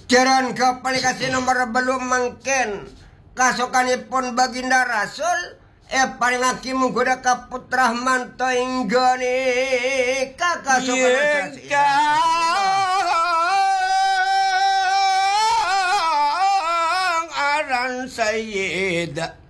Jaran kapalikasi nomor belum mangken kasokanipun Baginda Rasul paringaki munggoda ka putra manto inggone kakasokan aran Sayyid